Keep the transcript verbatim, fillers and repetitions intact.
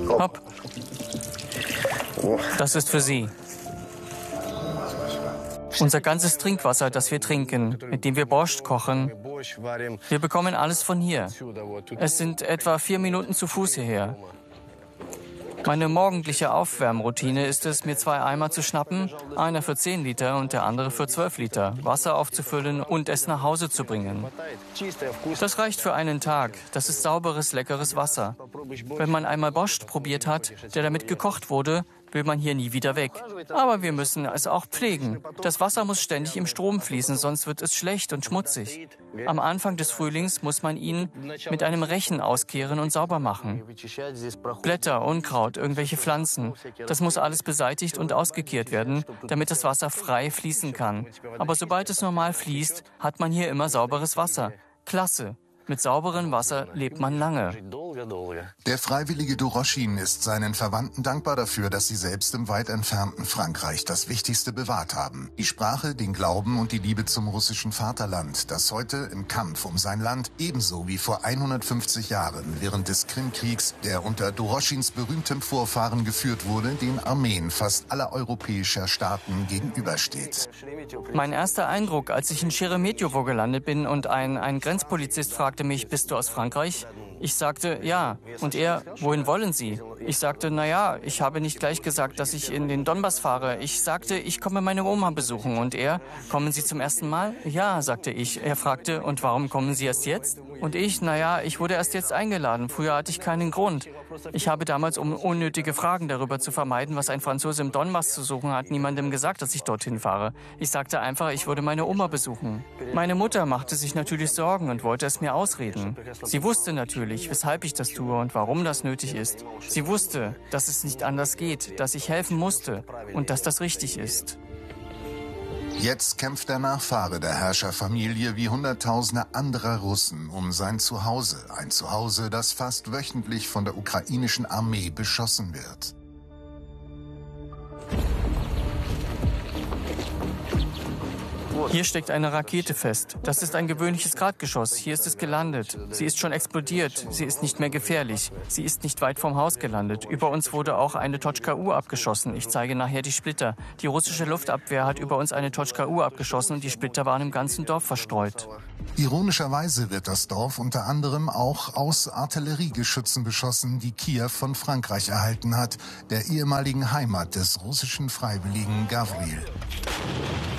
Hopp. Das ist für Sie. Unser ganzes Trinkwasser, das wir trinken, mit dem wir Borscht kochen, wir bekommen alles von hier. Es sind etwa vier Minuten zu Fuß hierher. Meine morgendliche Aufwärmroutine ist es, mir zwei Eimer zu schnappen, einer für zehn Liter und der andere für zwölf Liter, Wasser aufzufüllen und es nach Hause zu bringen. Das reicht für einen Tag. Das ist sauberes, leckeres Wasser. Wenn man einmal Borscht probiert hat, der damit gekocht wurde, will man hier nie wieder weg. Aber wir müssen es auch pflegen. Das Wasser muss ständig im Strom fließen, sonst wird es schlecht und schmutzig. Am Anfang des Frühlings muss man ihn mit einem Rechen auskehren und sauber machen. Blätter, Unkraut, irgendwelche Pflanzen. Das muss alles beseitigt und ausgekehrt werden, damit das Wasser frei fließen kann. Aber sobald es normal fließt, hat man hier immer sauberes Wasser. Klasse. Mit sauberem Wasser lebt man lange. Der freiwillige Doroshin ist seinen Verwandten dankbar dafür, dass sie selbst im weit entfernten Frankreich das Wichtigste bewahrt haben. Die Sprache, den Glauben und die Liebe zum russischen Vaterland, das heute im Kampf um sein Land ebenso wie vor hundertfünfzig Jahren während des Krimkriegs, der unter Doroschins berühmtem Vorfahren geführt wurde, den Armeen fast aller europäischer Staaten gegenübersteht. Mein erster Eindruck, als ich in Scheremetjewo gelandet bin und ein, ein Grenzpolizist fragte mich, bist du aus Frankreich? Ich sagte, ja. Und er, wohin wollen Sie? Ich sagte, na ja, ich habe nicht gleich gesagt, dass ich in den Donbass fahre. Ich sagte, ich komme meine Oma besuchen. Und er, kommen Sie zum ersten Mal? Ja, sagte ich. Er fragte, und warum kommen Sie erst jetzt? Und ich, na ja, ich wurde erst jetzt eingeladen. Früher hatte ich keinen Grund. Ich habe damals, um unnötige Fragen darüber zu vermeiden, was ein Franzose im Donbass zu suchen hat, niemandem gesagt, dass ich dorthin fahre. Ich sagte einfach, ich würde meine Oma besuchen. Meine Mutter machte sich natürlich Sorgen und wollte es mir ausreden. Sie wusste natürlich, weshalb ich das tue und warum das nötig ist. Sie wusste, dass es nicht anders geht, dass ich helfen musste und dass das richtig ist. Jetzt kämpft der Nachfahre der Herrscherfamilie wie Hunderttausende anderer Russen um sein Zuhause. Ein Zuhause, das fast wöchentlich von der ukrainischen Armee beschossen wird. Hier steckt eine Rakete fest. Das ist ein gewöhnliches Gradgeschoss. Hier ist es gelandet. Sie ist schon explodiert. Sie ist nicht mehr gefährlich. Sie ist nicht weit vom Haus gelandet. Über uns wurde auch eine Tochka-U abgeschossen. Ich zeige nachher die Splitter. Die russische Luftabwehr hat über uns eine Tochka-U abgeschossen und die Splitter waren im ganzen Dorf verstreut. Ironischerweise wird das Dorf unter anderem auch aus Artilleriegeschützen beschossen, die Kiew von Frankreich erhalten hat, der ehemaligen Heimat des russischen Freiwilligen Gavril.